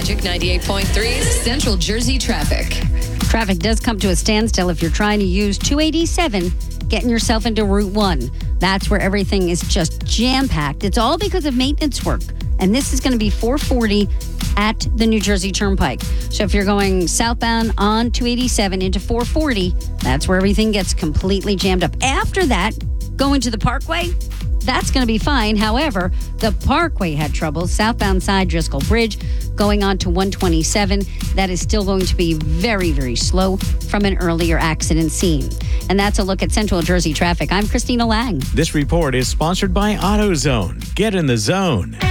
Magic 98.3's Central Jersey traffic. Traffic does come to a standstill if you're trying to use 287, getting yourself into Route 1. That's where everything is just jam-packed. It's all because of maintenance work. And this is going to be 440 at the New Jersey Turnpike. So if you're going southbound on 287 into 440, that's where everything gets completely jammed up. After that, going to the Parkway, that's going to be fine. However, the Parkway had trouble. Southbound side, Driscoll Bridge, going on to 127. That is still going to be very, very slow from an earlier accident scene. And that's a look at Central Jersey traffic. I'm Christina Lang. This report is sponsored by AutoZone. Get in the zone.